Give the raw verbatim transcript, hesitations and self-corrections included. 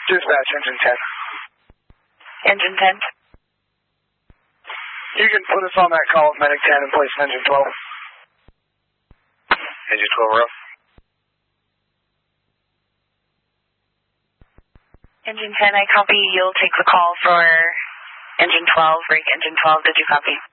Dispatch, engine ten. Engine ten. You can put us on that call with medic ten and place in engine twelve. Engine twelve, rough. Engine ten, I copy. You'll take the call for engine twelve. Break engine twelve. Did you copy?